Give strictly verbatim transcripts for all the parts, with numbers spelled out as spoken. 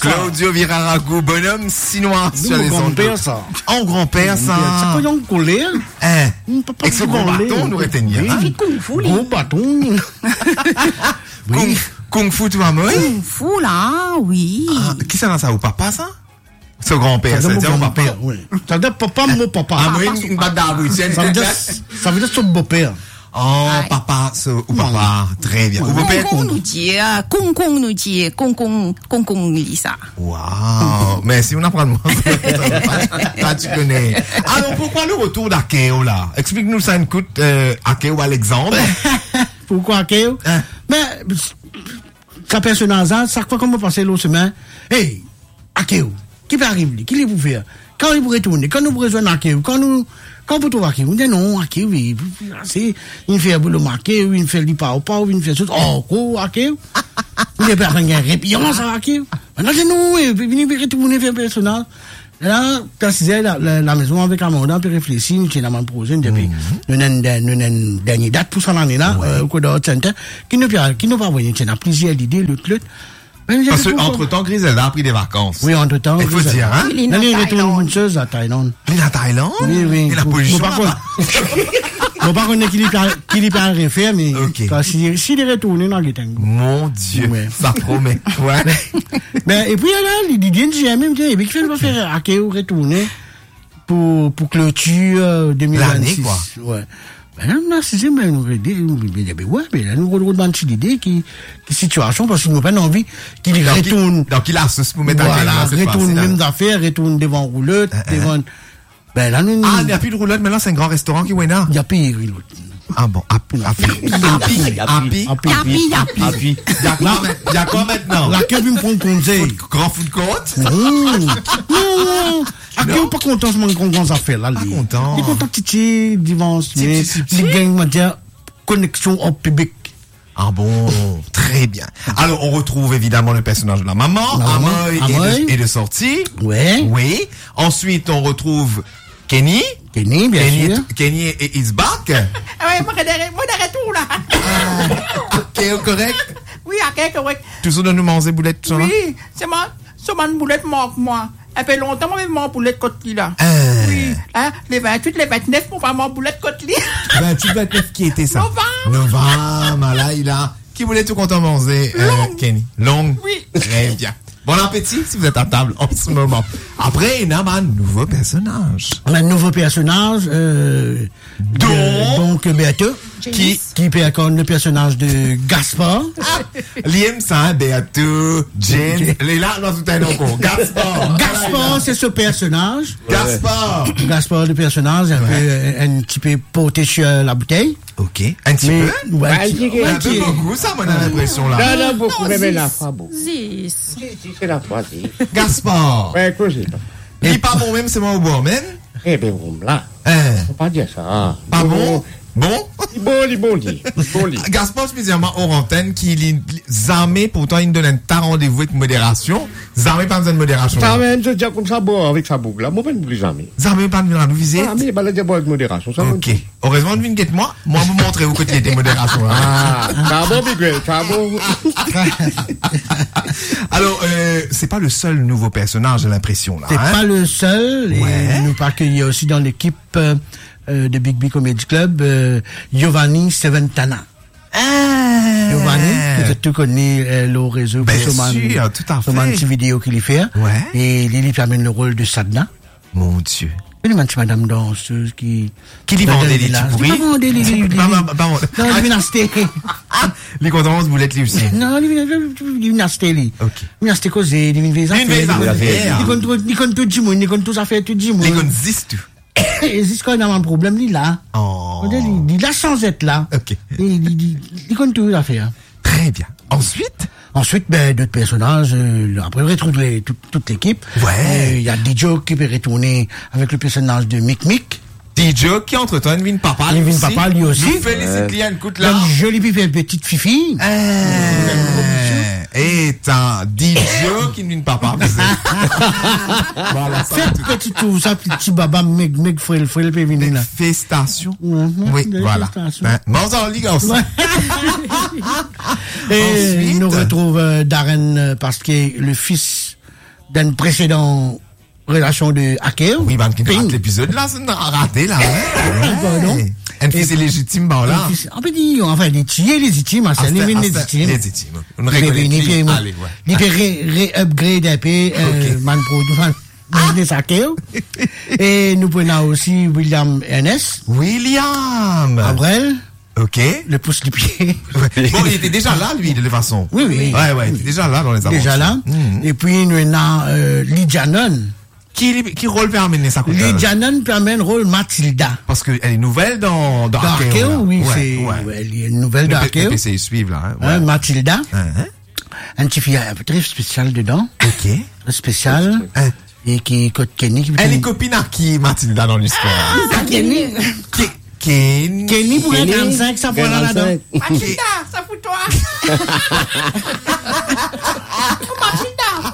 Claudio Virarago, bonhomme chinois sur les ondes. Grand-père, ça. En grand-père, ça. C'est quoi, on collé, Hein? Papa, Avec ce gros bâton, nous retenir, hein? Oui, kung fu, Gros bâton. Kung, Kung Fu, tu vas moi? Kung fu, là, oui. Ah, qui ça dans ça, au papa, ça? Ce grand-père, ça Ça veut veut dire dire mon mon papa. père, oui. Ça veut dire papa, mon papa. Ah, moi, une batte d'arbre, tiens. Ça veut dire, ça veut dire son beau-père. Oh, papa, ce, ou papa, très bien. Ou beau-père? 公公nous dit,公公nous dit,公公公公lit ça. Waouh, mais si on apprend de moi, toi, tu connais. Alors, pourquoi le retour d'Akeo, là? Explique-nous ça une coûte, euh, Akeo Alexandre. Pourquoi Akeo? Hein? Mais, ça personnage, chaque fois qu'on me passe l'autre semaine, hey, Akeo, qui peut arriver, qui peut faire? Quand il vous retourne, quand nous besoin d'Akeo, quand nous, quand vous trouvez Akeo, on dit non, Akeo, oui, c'est, il fait un boulot marqué, il fait du pas au pas, il fait tout, oh, quoi, Akeo? Il n'y a pas rien de répiant, ça, Akeo. Maintenant, c'est nous, il vient retourner faire un personnage. Là, quand c'est la, la, la maison avec Amanda, puis réfléchir, nous avons un projet, depuis, nous avons une dernière date pour ça l'année là, au cours de notre centre, qui nous pas, qui nous pas voyé, nous avons plusieurs idées, l'autre, l'autre. Parce que, entre-temps, Griselda a pris des vacances. Oui, entre-temps. Il faut dire, hein? Il est Elle est en retournée une chose à Thaïlande. Il est en Thaïlande? Oui, oui. Et la pollution Bon, par là-bas. Bon, par contre, qu'il n'y a rien fait, mais, Ok. quand s'il s'il est retourné, non, il est un goût. Mon Dieu. Ouais. Ça promet. Ouais. Ben, et puis, là, il dit, il dit, même, il dit, qu'il va faire Akeo retourner pour, pour clôture deux mille vingt-six. L'année, quoi. Ouais. Ben, là, c'est, mais, nous, ouais, mais là, nous, retrouvons une petite idée qui, qui situation, parce qu'ils n'ont pas envie qu'il Donc, retourne. il- Donc, il a ce pour mettre Voilà, à quel retourne même d'affaires, retourne devant roulotte, devant, ben, là, nous, Ah, il n'y a plus de roulotte, maintenant, c'est un grand restaurant qui est là. il y a pire, l'autre. Ah bon, Happy, Happy, Happy, Happy, Happy. Yapi, yapi. Happy. Il y a quoi, ma- il y a quoi maintenant? La queue, me prend conseil. Grand food court? Non, non, non. À qui on pas content de mon grand affaire là, lui. Pas content. Il est content petit, dimanche, mais petit, petit. il gagne, on va dire, connexion au public. Ah bon, très bien. Alors, on retrouve évidemment le personnage de la maman, La maman, Amoy Amoy. et de, et de sortie. Ouais. Oui. Ensuite, on retrouve Kenny. Kenny, bien Kenny, sûr. est- Kenny est is back. Ah ouais, moi, de- moi, de retour, là. Ok, correct. Oui, ok, correct. Toujours de nous manger boulette, tout ça, là? Oui, c'est moi, c'est mon boulette manque, moi. Ça fait longtemps, moi, mon boulette côte-li, là. Ah. Oui, hein, les vingt-huit, les vingt-neuf, pour faire mon boulette côte-li. vingt-huit, vingt-neuf, qui était ça? Novembre. Novembre, là, il a. Qui voulait tout content manger, euh, Long. Kenny? Long. Oui. Très bien. Bon appétit si vous êtes à table en ce moment. Après, il y a un nouveau personnage. Un nouveau personnage, euh, Donc? de- donc, Béato, Qui, qui peut incarner le personnage de Gaspard. Liam ça, Beato, James, les là, dans tout un nom, quoi. Gaspard. Gaspard, c'est ce personnage. Gaspard. Gaspard, le personnage, un peu, un, un petit peu porté sur la bouteille. Ok. Un petit Mais, peu? ouais, Ouais, qui- il dit Un qui- peu beaucoup, ça, moi, on a l'impression, là. Non, non, beaucoup, Non, mais mais zis. la fois, beaucoup. Zis. Si, si, c'est la fois, si. Gaspard. Ouais, causez pas. Il est pas bon même, c'est moi au bois, même. Eh ben, bon, là, Hein. faut pas dire ça. hein. Pas bon? Bon? Il est bon, il est bon, dit. Il est bon, dit. Gaspard, spécialement hors antenne, qui est zamé, pourtant, il nous donne un tas rendez-vous avec modération. Zamé, pas besoin de modération. Ça même, je dis comme ça, bon, avec sa boucle, là, moi, je ne plus jamais. Zamé, pas venir à nous viser. Ah, mais, bah, là, d'abord avec modération, ça. Ok. Heureusement, devine guette moi. Moi, vous montrer où côté des modérations, là. Ah, ça va, Miguel, ça va. Alors, euh, c'est pas le seul nouveau personnage, j'ai l'impression, là. C'est hein. pas le seul. Ouais. Et nous pas accueillir aussi dans l'équipe euh, euh, de Big B Comedy Club, euh, Giovanni Seventana. Ah. Giovanni, que tu connais euh, le réseau Bien pour son sûr, tout à son fait. petite vidéo qu'il y fait. Ouais. Et il lui amène le rôle de Sadna. Mon Dieu. Une petite madame danseuse qui... Qui lui dans vendait le des village. petits pourris? Qui pas vendait les... les- les- Pas- pas- pas vendait. Non, il vient acheter. Les contenances boulettes, lui aussi. Non, il vient- il vient acheter, lui. Ok. Il vient acheter causer, il vient faire Il vient faire des affaires. Il compte tout- il compte tout le monde, il compte tout ça fait tout le monde. Les consistent. Et c'est quand il a un problème, il est là. Oh. On dit, Il il a sans être là. Ok. Il, il, il, il compte tout à faire. Très bien. Ensuite? Ensuite, ben, d'autres personnages, euh, après, on retrouve les, toute, toute l'équipe. Ouais. Euh, Il y a D J qui peut retourner avec le personnage de Mick Mick. D J qui entre-temps, il vient papa. Il vient aussi. papa, lui aussi. Nous félicite Liane, écoute là. Une jolie petite fifi. Ah, et un D J qui ne vient papa. Voilà, ça va Faites tout. petit tout ça, petit baba, Mick Mick, frêle, frêle, peut venir là. Félicitations. Mhm, Oui, des voilà. félicitations. Ben, mange en ligue aussi. Et Ensuite. nous retrouve euh, Darren euh, parce que le fils d'une précédente relation de hacker. Oui, ben, qui Ping. rate l'épisode là, c'est raté là. Hein? Pardon. Ouais. Un fils illégitime, bon là. On peut dire, enfin, des tués légitimes, Ah, c'est c'était- les ah, légitimes. c'était légitime. On règle les clients. Allez, ouais. Il peut ré-upgrade un peu, euh, man produit, man, business hacker. Et nous prenons aussi William Ernest, William. Abrel, Ok. le pouce du pied. Bon, il était déjà là, lui, de toute façon. Oui, oui. Ouais, ouais, il était déjà là dans les aventures. Déjà là. Mhm. Et puis, nous avons, euh, Lydia Nunn. Qui, qui rôle peut amener ça comme ça? Lydia Nunn peut amener le rôle Mathilda. Parce qu'elle est nouvelle dans, dans Dans Arkeo, Arkeo, là. oui, Ouais, c'est, ouais. ouais, il y a une nouvelle Le P- d'Arkeo. le P C, ils suivent, là, hein. Hein, Ouais. Mathilda. Hein, hein. Un petit fille un peu très spécial dedans. Ok. Très spécial. Hein. Et qui est Kenny. qui- Elle est copine à qui, Mathilda, dans l'histoire? Ah, Kenny. Qui- Kenny. Kenny pour Kenny. trente-cinq, ça prend là-dedans. Mathilda, ça fout toi. Mathilda.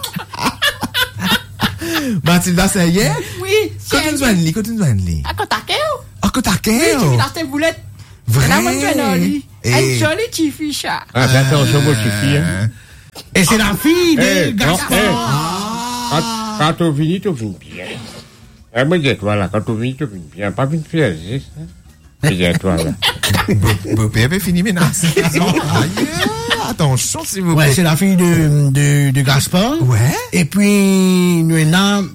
Mathilda, ça y est? Oui, Quand tu nous lis, quand tu nous lis. À Kotakeo. Ah, que t'as Oui, tu qu'elle? vis dans tes boulettes. Vrai? La bonne jolie. Et- Elle jolie petite fille, chat. Ah, fais attention, mon petit fille. Hein. Et c'est la fille Eh, de non, Gaspard. eh. Quand, quand tu finis, tu finis bien. Eh, moi, dis-toi, là, quand tu finis, tu finis bien. Pas une fille, c'est ça. Dis-toi, là. Beau père avait fini menace. Attention, s'il vous Ouais, plaît. c'est la fille de, de, de Gaspard. Ouais. Et puis, nous avons,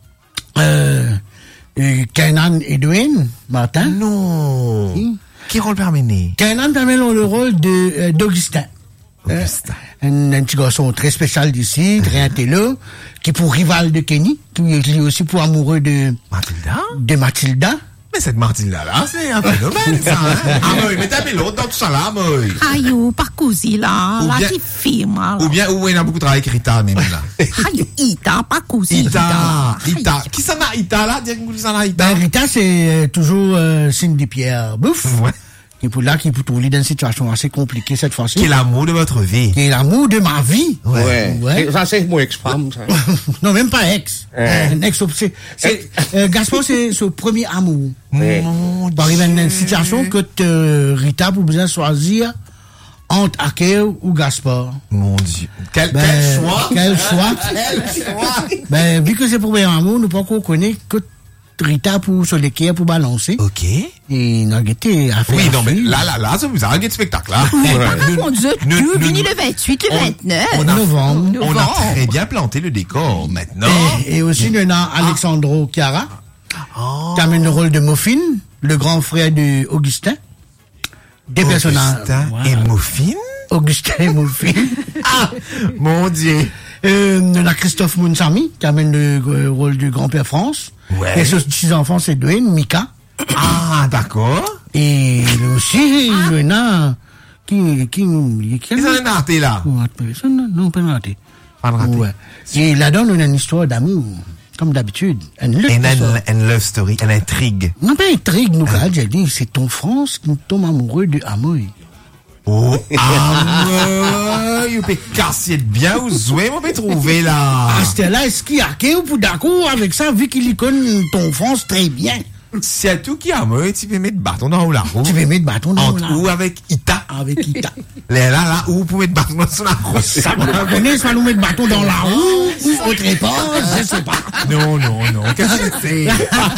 euh, euh, Kenan Edwin Martin. Non. Oui. Qui rôle peut amener? Kenan permet le rôle de, euh, d'Augustin. Augustin. Un, un petit garçon très spécial d'ici, très intello, qui est pour rival de Kenny, qui est lui aussi pour amoureux de, Mathilda? de Mathilda. Mais cette Mathilda là, c'est un phénomène, ça, hein? Ah, oui, mais t'as mis l'autre dans tout ça là, moi. Aïe, pas cousi là, Ou là bien- qui filme là. Ou bien, où il y a beaucoup de travail avec Rita, même là. Aïe, Ita, pas cousi. Ita, Aïe. Ita. Qui s'en a Ita là? Dis-moi qui s'en a Ita. Ben, Rita, c'est euh, toujours euh, Cindy Pierre Bouffe, Ouais. qui est pour là, qui est pour trouver dans une situation assez compliquée cette fois-ci. Qui est l'amour de votre vie. Qui est l'amour de ma vie. Ouais. Ouais. Ça, c'est mon ex-femme, ça. Non, même pas ex. Ouais. Un ex, c'est, c'est, euh, Gaspard, c'est son premier amour. Ouais. Mon Il arrive à une Dieu. situation que euh, Rita pour besoin choisir entre Akeo ou Gaspard. Mon Dieu. Quel, Ben, quel choix. quel choix. Quel choix. Ben, vu que c'est pour premier amour, nous pas qu'on connaît que Rita pour se l'équerre pour balancer. Ok. Et n'a guetté à faire. Oui, non, mais affaire. là, là, là, ça vous a un spectacle, là. Ah, mon Dieu, Nous- tu nous- finis nous- le vingt-huit, le on- vingt-neuf. on a- Novembre. On a Novembre. très bien planté le décor. Maintenant. Et, et aussi, nous avons Alexandro Chiara, Oh. qui amène le rôle de Muffin, le grand frère de Augustin. Des personnages. Augustin Voilà. et Muffin. Augustin et Muffin. Ah, mon Dieu. Euh, on a Christophe Mounsami, qui amène le euh, rôle du grand-père France. Ouais. Et ses six enfants, c'est Dwayne, Mika. Ah, d'accord. Et aussi, il y en a qui, qui, qui, qui, Ils sont ratés, là. non, non, pas raté. Pas de raté. Ouais. Et là-dedans, on a une histoire d'amour, comme d'habitude. Une lutte, Une, histoire. une, une love story, une intrigue. Non, pas intrigue, nous, quand j'ai dit, c'est ton France qui tombe amoureux de Amoy. Oh, ah, ouais, il peut casser bien ou zoué, on peut trouver, là. Ah, c'était là, est-ce qu'il y a qu'un ou d'accord avec ça, vu qu'il y connaît ton France très bien? C'est tout qui a moi, tu peux mettre bâton dans la roue. Tu veux mettre bâton dans Entre la ou avec Ita. avec Ita. Là, là, là, où vous mettre bâton dans la roue. Ça me connaît, ça va nous mettre bâton dans la roue, ou autre époque, je sais pas. Non, non, non, qu'est-ce que c'est?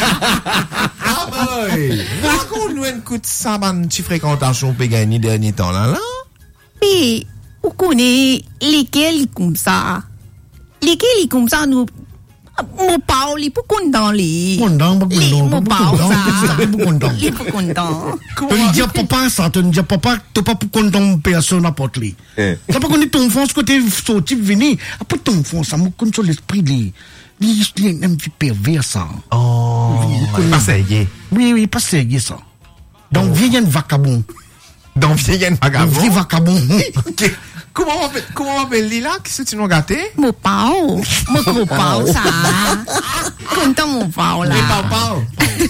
Ah, boy! Raconte-nous une coup de ça, une petite fréquentation peut gagner dernier temps, là, là? Mais, vous connaissez lesquels ils comme ça? Lesquels ils comme ça, nous, mon parle, il est pas content, les. Content, pas Les, content, mon pas parle, content, ça. pas content. Il est pas content. Tu ne dis papa ça, tu ne dis papa, tu pas pour content personne n'importe lui. Eh. Ça pas qu'on est ton enfant, ce côté sorti, venu, après ton enfant, ça me connaît sur l'esprit, lui. Il est un petit pervers, ça. Oh, pas ça y est. Oui, oui, pas sérieux, ça. Donc, viens, un vacabon. Dans vieille Un vagabond. vrai vacabon. Ok. Comment on appelle, comment on appelle lui, là? Qu'est-ce que tu nous gâté? Mon parle, mon mon parle, ça. Content, mon parle, là. Les papas.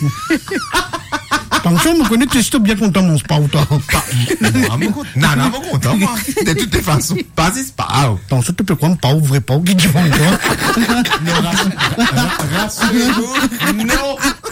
Attention, je me connais, tu es bien content, mon spa, ou toi. Non, mon content. Non, non, mon content, moi. De toutes les façons. Pas si c'est pas grave. Attention, tu peux croire, pas ou vrai, pas ou qui dit bon, toi. Non, rassurez-vous. Non.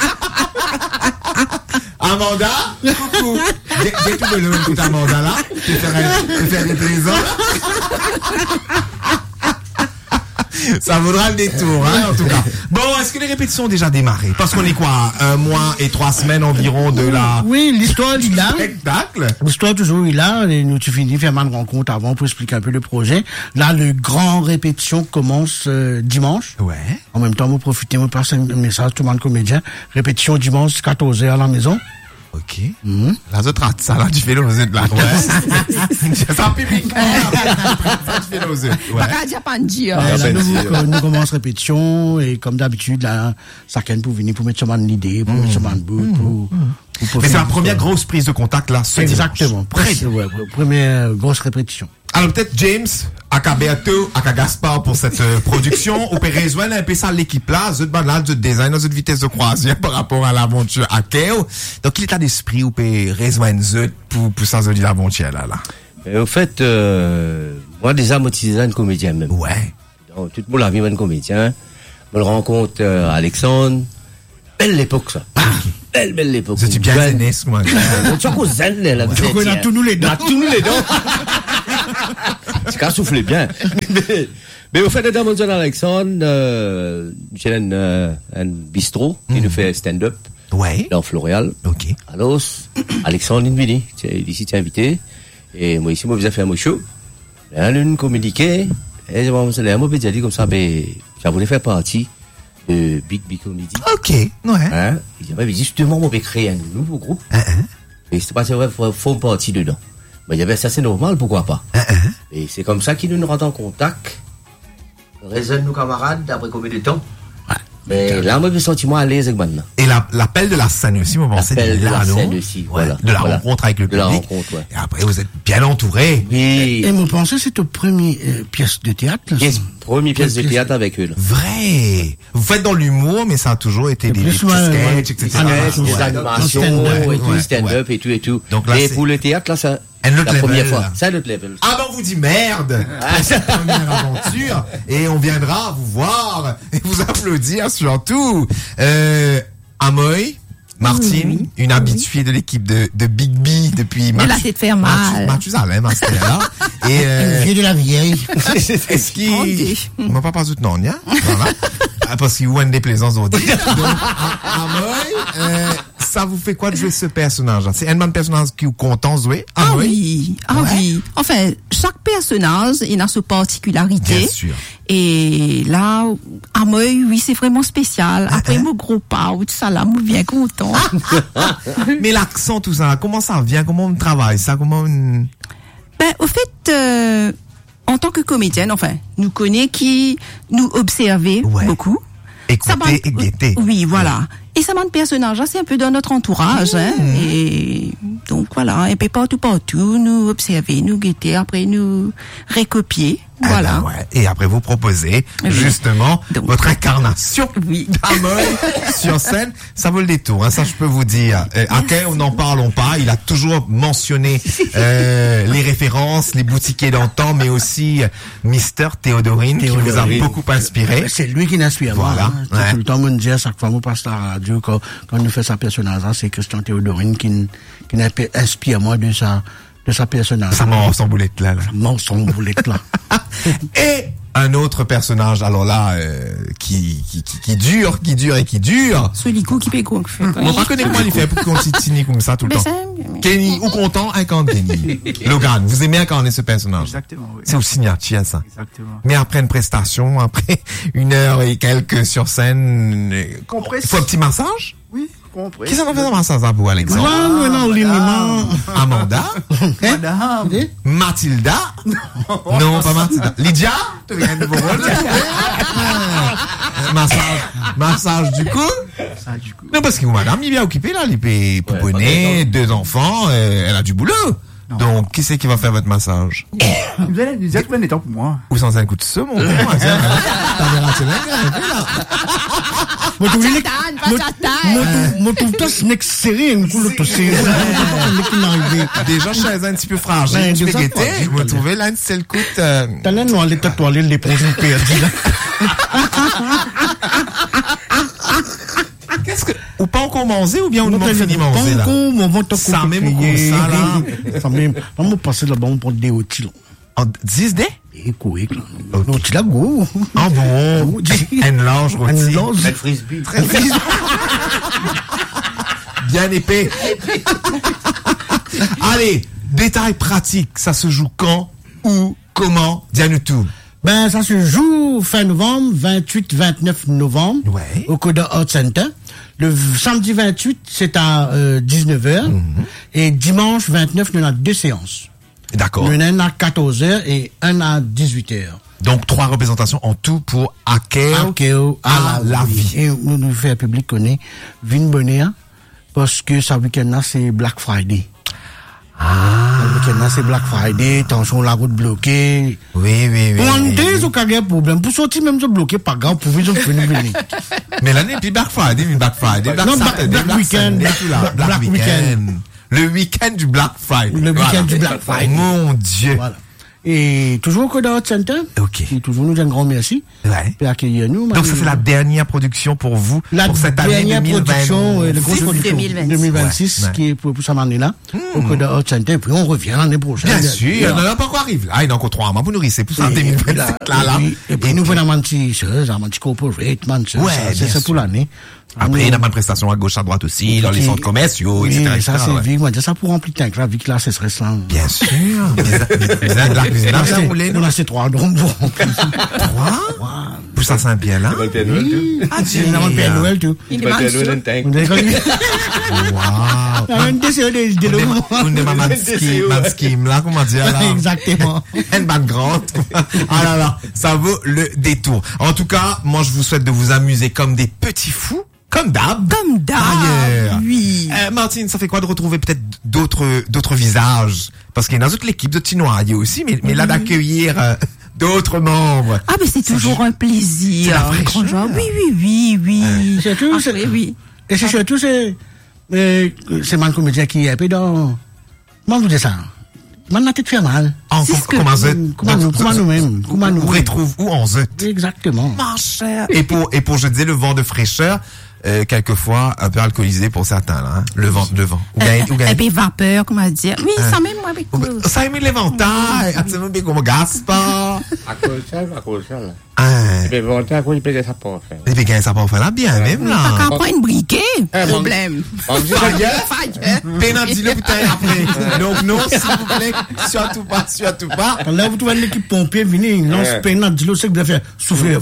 Amanda, coucou. Dès dès que tu veux le écouter Amanda là, tu fais des plaisants. Ça vaudra le détour, hein, en tout cas. Bon, est-ce que les répétitions ont déjà démarré? Parce qu'on est quoi? Un mois et trois semaines environ de la... Oui, l'histoire, il a. Spectacle. L'histoire, toujours, il a. Et nous, tu finis, faire une rencontre avant pour expliquer un peu le projet. Là, le grand répétition commence euh, dimanche. Ouais. En même temps, vous profitez, vous passez un message, tout le monde comédien. Répétition dimanche, quatorze heures à la maison. Ok. Mm-hmm. Là, je trate ça, là, tu fais nos œufs de la ouais. Ça pipi. Ça, tu fais nos œufs. Ouais. Ouais, là, nous, nous commençons répétition, et comme d'habitude, là, chacun pour venir, pour mettre sur une idée, pour mettre sur une bout, pour, pour, pour mais c'est la première grosse prise de contact, là, ce exactement. Presque, ouais, première grosse répétition. Alors peut-être James, aka Beato, aka Gaspard pour cette euh, production. On peut rejoindre un peu ça l'équipe là, zut banal, zut design, zut vitesse de croisière par rapport à l'aventure à Keo. Donc il est à d'esprit ou peut rejoindre zut pour pour ça zut l'aventure là là. Et au fait, euh, moi déjà moi je design comédien même. Ouais. Donc toute mon vie un comédien. Je le rencontre euh, Alexandre. Belle époque ça. Ah. Belle belle époque. Je suis bien jeunesse moi. Tu as quoi zen là? On a tous nous les dents. On a tous nous les dents. C'est qu'à souffler bien. mais, mais au fait, de mon jeune Alexandre, euh, j'ai un, euh, un bistrot qui mmh. nous fait stand-up. Ouais. Dans Floréal. Ok. Alors, Alexandre, il venu. Ici, tu es invité. Et moi, ici, moi, vous avez fait un show. Là, nous communiqué. Et je m'ai dit comme ça, ben, j'ai voulu faire partie de Big Big Comedy. Ok. Ouais. Hein? Il m'a dit, justement, on peut créer un nouveau groupe. Uh-huh. Et c'est pas vrai, il faut une partie dedans. Ben, il y avait ça, c'est normal, pourquoi pas? Uh-huh. Et c'est comme ça qu'ils nous rendent en contact. Raisonne nos camarades, après combien de temps? Ouais. Mais là, moi, je me sens moi à l'aise avec maintenant. Et la, l'appel de la scène aussi, moi, c'est l'appel de là, la non? scène aussi, ouais. voilà. De la voilà. rencontre avec le de public. La rencontre, ouais. Et après, vous êtes bien entouré. Oui. Et, et vous pensez, c'est votre première euh, pièce de théâtre? Pièce, première pièce de théâtre avec eux, là. Vrai. Vous faites dans l'humour, mais ça a toujours été des, des petits sketchs, et cetera. Des animations, et tout, stand-up, et tout, et tout. Donc là, et pour le théâtre, là, ça, la level, première fois. Là. C'est notre level. Ah ben on vous dit merde. C'est la première aventure. Et on viendra vous voir et vous applaudir surtout. Euh, Amoy, Martine, oui, oui. une habituée de l'équipe de, de Big B depuis Mathieu. Elle a fait faire mal. Mathusalem, c'était là. Et euh, vieux de la vieille. Est-ce qu'il... On m'a pas pas tout non, hein? Voilà. Parce qu'il y a une déplaisance au dire. Donc, Amoy, euh, ça vous fait quoi de jouer ce personnage-là? C'est un personnage qui vous content de jouer? Ah oui, ah ouais. oui. Enfin, chaque personnage, il a sa particularité. Bien sûr. Et là, Amoy, oui, c'est vraiment spécial. Après, uh-huh. mon gros pas, tout ça là, moi bien content. Mais l'accent, tout ça, comment ça vient? Comment on travaille ça? Comment on... Ben, au fait, euh, en tant que comédienne, enfin, nous connaît qui nous observait ouais. beaucoup. Écouter et guetter. Oui, voilà. Et ça m'a de personnage, c'est un peu dans notre entourage, mmh. hein. Et donc voilà, et puis partout, partout, nous observer, nous guetter, après nous recopier. Ah voilà. Ben ouais. Et après vous proposez oui. justement donc, votre incarnation oui. d'Amoy sur scène. Ça vaut le détour, hein, ça je peux vous dire. Euh, à Kay, on n'en parlons pas. Il a toujours mentionné euh, les références, les boutiquiers d'antan, mais aussi euh, Mister Théodorine, Théodorine qui vous a beaucoup inspiré. C'est lui qui m'inspire. Voilà. Hein. Ouais. Tout le temps, on me dit à chaque fois, on passe la radio, quand, quand on fait sa personnage, c'est Christian Théodorine qui, qui inspire moi de sa de sa personnage. Ça mord son boulette là. là. Ça mord son boulette là. Et un autre personnage, alors là, euh, qui, qui, qui, qui dure, qui dure et qui dure. Celui qui fait quoi? On va connaître comment il fait pour qu'on continue comme ça tout le temps. Kenny, ou content, incarne Kenny. Logan, vous aimez incarner ce personnage? Exactement, oui. C'est au signature, ça. Exactement. Mais après une prestation, après une heure et quelques sur scène, Compresse. il faut un petit massage? Oui. Qui ça va faire un massage à vous, Alexandre? Ah, non, non, Amanda? Madame? Mathilda? Non, pas Mathilda. Lydia? Tu viens de vous Massage, massage du cou? Massage du cou. Non, parce que madame, il est bien occupé, là. Il peut pouponner, ouais, deux enfants, euh, elle a du boulot. Non. Donc, qui c'est qui va faire votre massage? Vous allez nous dire que c'est temps pour moi. Ou sans un coup de saumon, mon frère. T'as la semaine, là. Moi, tu voulais, moi, tu voulais, snack serré, une couleur de serré. Déjà, je suis un petit peu fragile. Je vais guetter. Vous trouvez, là, c'est le coup de... T'as l'air noir, les tatouages, les projets perdus, là. Qu'est-ce que... Ou pas encore mangé, ou bien on n'a fini manger, là? Ça même comme ça, là. Ça même, on va passer là-bas, on prend des outils, là. En dix D? Et quoi, non, tu l'as go. Ah bon? Une lange Un rôti. lance. Belle frisbee. Bien épais. Allez, détails pratiques. Ça se joue quand, où, comment? Dis-nous tout. Ben, ça se joue fin novembre, vingt-huit vingt-neuf novembre, Ouais. au Coda Art Center. Le v- samedi vingt-huit, c'est à euh, dix-neuf heures. Et dimanche vingt-neuf, il y en a deux séances. D'accord. Il y en a à quatorze heures et un à dix-huit heures. Donc, trois représentations en tout pour Akeo Akeo à la vie. Et nous nous fait un public connaît Vin Bonheur, parce que ce week-end-là, c'est Black Friday. Ah. Le week-end-là, c'est Black Friday, tension, la route bloquée. Oui, oui, oui. On oui, des oui. au cas de problème. Pour sortir même se bloquer, pas grave, pour venir venir venir. Mais l'année, puis Black Friday, puis Black Friday, Black Non, Black- Saturday, Black Black Weekend, Sunday, Black- tout là, Black- Black Black Weekend. Le week-end du Black Friday. Le week-end Voilà. du Black Friday. Mon Dieu. Voilà. Et toujours au Coda Art Center. Ok. Et toujours nous un grand merci. Ouais. Pour accueillir nous. Donc, ça, c'est la dernière production pour vous, La pour cette année dernière deux mille vingt. production, euh, la grosse production deux mille vingt-six. deux mille vingt-six, Ouais, ouais. qui est pour, pour cette année-là, au Coda Art Center. Et puis on revient l'année prochaine. Bien Bien sûr, on n'a pas encore arrivé là, il y a encore trois mois pour nous risser pour ça en deux mille Et puis là, vingt-sept, là, là. et puis- et puis nous venons un petit chose, un petit corporate, man, ça, Ouais, ça, bien c'est ça sûr. pour l'année. Après, Nous- il y a pas de prestations à gauche, à droite aussi, dans les Ok. centres commerciaux, Oui, et cetera, mais et ça, cetera, c'est ouais. vite, moi, ça pour remplir tank, là, vite, là, c'est stressant. Bien sûr. La cuisine a bien roulé, On non? a ces trois dons pour remplir. Trois? Pour ça, c'est un bien là. Bonne Père Noël, tout. Ah, C'est évidemment le Père Noël, tout. Il Bonne demande Père Noël, ça. un tank. Vous avez connu? Waouh. La même décision de, de On l'eau. est ma manskim, manskim, là, comment dire, là. Exactement. Une bande grande. Ah là là, ça vaut le détour. En tout cas, moi, je vous souhaite de vous amuser comme des petits fous. Comme d'hab. Comme d'hab, D'ailleurs. oui. Euh, Martine, ça fait quoi de retrouver peut-être d'autres d'autres visages? Parce qu'il y a dans toute l'équipe de Tinoyer aussi, mais, mais là d'accueillir euh, d'autres membres. Ah, mais c'est toujours un plaisir. C'est la un fraîcheur. grand joie. Oui, oui, oui, oui. C'est tout, c'est- Après, oui. Et c'est surtout, c'est, euh, c'est man comédien qui est un peu dans, comment vous dites ça? Man la tête fait mal. En, C'est com- ce que- comment ça? Comment nous, comment nous-mêmes, comment nous. On retrouve où en zut? Exactement. Ma chère. Et pour, et pour, je disais, le vent de fraîcheur, euh, quelquefois, un peu alcoolisé pour certains, là, hein. Le vent, le vent. Ou gagne, ou Et gagne. puis vapeur, comment dire. Oui, ça même, moi, avec nous. Ça a mis l'éventail. Attends, mais comme Gaspard. À cause de ça, à cause de ça, là. Hein. Mais bon, t'as quoi, il peut ça pas faire. Et puis, gagne, ça peut faire là bien, même, là. Quand on prend une briquet, bon. problème. Bon, je sais bien. Faille. Pénalty-le, putain, après. Donc, non, s'il vous plaît, surtout pas, surtout pas. Quand là, vous trouvez l'équipe pompier venir, lance Ouais. pénal, dis-le, c'est que vous devez faire souffler.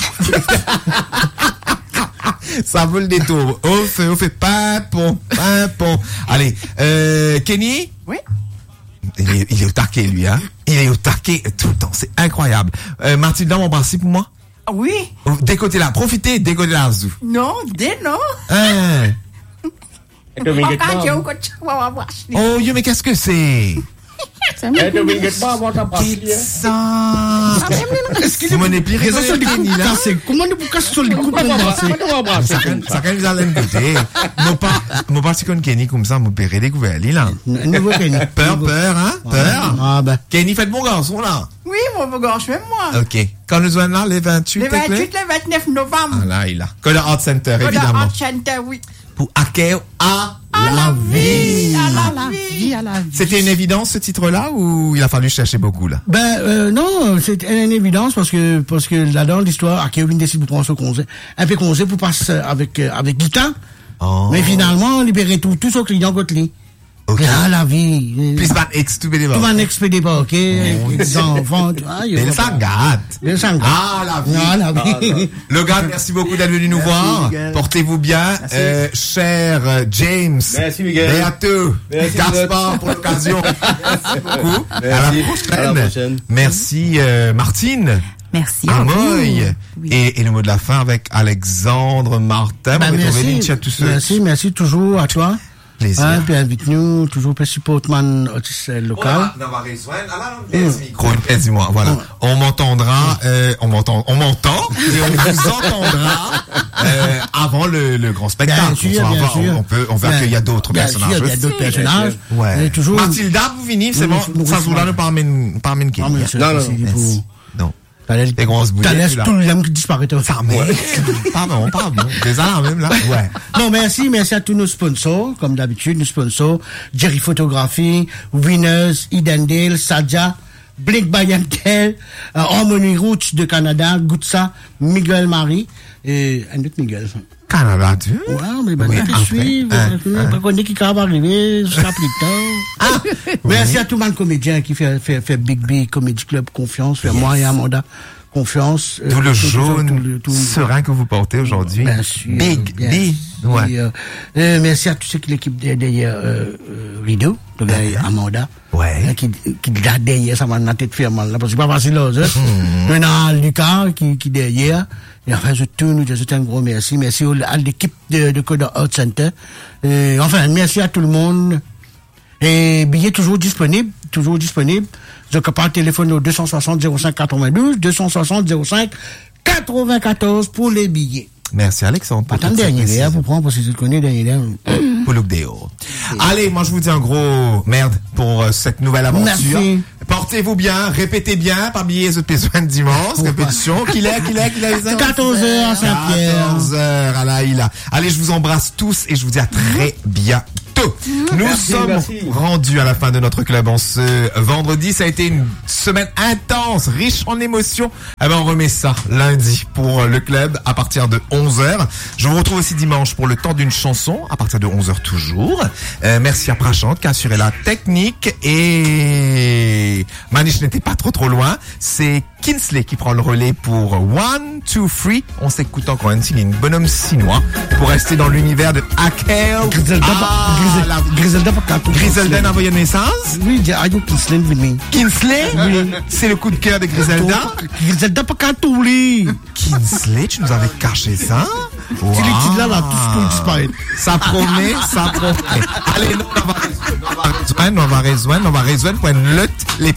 Ça vaut le détour. On fait, on fait pimpon, pimpon. Allez, euh, Kenny? Oui. Il est, il est au taquet, lui, hein. Il est au taquet tout le temps. C'est incroyable. Euh, Mathilda, mon principe pour moi? Ah oui. Décoter là. Profitez, décoter là, Zou. Non, dès non. Hein. Dominique, Quand j'ai non. un coach, on va voir. Oh, yo, mais qu'est-ce que c'est? Eh, Dominique, pas avant ta partie, hein. Ça. Est-ce qu'il Vous m'en épirez Raison sur les Kenny, coups là? cassés. Comment nous, pour casser sur les coups Pas de avant, passer? pas avant, Ça quand ça quand vous allez me goûter. Mon pas, mon pas si comme Kenny comme ça, mon père est découvert, lui, là. Nouveau Kenny. Peur, peur, hein? Peur. Ah, ben. Kenny, faites bon garçon, là. Oui, mon beau gorge, même moi. OK. Quand nous sommes là, les vingt-huit, Les t'es clair? vingt-huit, les vingt-neuf novembre. Ah là, il a. Que le Art Center, Coda évidemment. Art Center, oui. Pour Akeo à À la vie, à À la la vie. vie, à la vie. C'était une évidence, ce titre-là, ou il a fallu chercher beaucoup, là? Ben, euh, non, c'est une évidence parce que, parce que là-dedans, l'histoire, à Kevin décide de prendre ce conseil, un peu conseil pour passer avec, euh, avec guitare. Oh. Mais finalement, libérer tout, tout ce client contre lui. OK. Ah, la vie. Puis, c'est pas extubé des Tout va expédier pas, ok? Les enfants, tu vois. Mais ça gâte. Le sang. Ah, la vie. Ah, la vie. Le gars, merci beaucoup d'être venu nous voir. Miguel. Portez-vous bien. Euh, cher euh, James. Merci, Miguel. Béateux. Merci, Gaspard pour l'occasion. Merci beaucoup. À la Merci. prochaine. À la prochaine. Merci, euh, Martine. Merci à vous. Amoy. Oui. Et, et le mot de la fin avec Alexandre Martin. Ben, Vous retrouvez merci. Nietzsche à tous ceux. Merci, merci toujours à toi. Plaisir. Hein, puis invite-nous, toujours pour supportman artiste local. Micro, une pièce, dis-moi. Voilà. On m'entendra, euh, on m'entend, on m'entend et on vous entendra euh, avant le, le grand spectacle. Bien sûr, on, bien va- sûr. on peut, on verra Bien- qu'il y a d'autres bien personnages. sûr, il y a aussi. d'autres personnages. Ouais. Et toujours. Mathilda, vous venez, c'est Nous, bon. nous, Ça nous, vous là, ne parmène, parmène qui? Ah, mais c'est- Non, non, c'est- il Merci. faut- Non. T'as l'air- Les grosses T'as boulettes, laissé là. tout l'homme qui disparaît. Fermé. Pardon, pardon. Désolé, même là. Ouais. Non, merci, merci à tous nos sponsors, comme d'habitude, nos sponsors, Jerry Photographie, Winners, Idendale, Sadia, Blake Bayantel, euh, Harmony Roots de Canada, Goutsa, Miguel Marie, et un autre Miguel. Canada, tu Ouais, mais ben, Oui, tu enfin, suivre, hein, hein. pas qu'on est qui va arriver, jusqu'à plus tard. Merci à tout le monde comédien qui fait, fait, fait Big B Comedy Club confiance, fait moi et Amanda confiance. Tout euh, le tout- jaune tout le- tout- serein que vous portez aujourd'hui. Bien sûr. Big bien B. sûr. Ouais. Euh, euh, merci à tous ceux qui l'équipe de- derrière euh, euh, Rideau, le gars Amanda. Ouais. Hein, qui, qui là derrière, ça m'a la tête ferme là, parce que c'est pas facile là. Hein. Maintenant, Lucas qui, qui derrière. Et enfin, je tout, nous, je souhaite un gros merci. Merci au- à l'équipe de, de Coda Art Center. Euh, enfin, merci à tout le monde. Et billets toujours disponibles, toujours disponibles. Je par téléphone au deux cent soixante zéro cinq quatre-vingt-douze, deux cent soixante zéro cinq quatre-vingt-quatorze pour les billets. Merci Alexandre. pour Attends, toutes ces dernier là, précisions. pour prendre, parce que je connais dernier là. Pour Look Deo. Allez, moi je vous dis un gros merde pour euh, cette nouvelle aventure. Merci. Portez-vous bien, répétez bien, parmi les autres besoins de dimanche, répétition. Qu'il est, qu'il est, qu'il est, quatorze heures à Saint-Pierre. quatorze heures à la Ila. Allez, je vous embrasse tous et je vous dis à très bientôt. Nous Merci, sommes merci. rendus à la fin de notre club en ce vendredi. Ça a été une semaine intense, riche en émotions. Eh ben, on remet ça lundi pour le club à partir de onze heures. Je vous retrouve aussi dimanche pour le temps d'une chanson à partir de onze heures toujours. Euh, merci à Prachante qui a assuré la technique et Manish n'était pas trop trop loin. C'est Kinsley qui prend le relais pour One, Two, Three. On s'écoute encore un signe, une bonhomme chinois pour rester dans l'univers de Akel. Griselda, Ah, Griselda, la- Griselda, pas quatre. Griselda n'a envoyé naissance. Oui, j'ai aïe, Kinsley, venu. Kinsley, c'est le coup de cœur de Griselda. Griselda, pas quatre, oui. Kinsley, tu nous avais caché ça. Si les petits là, là, tout ce qu'on disparaît. Ça promet, ça promet. Allez, nous, on va rejoindre, on va rejoindre, on va rejoindre pour une lutte. Les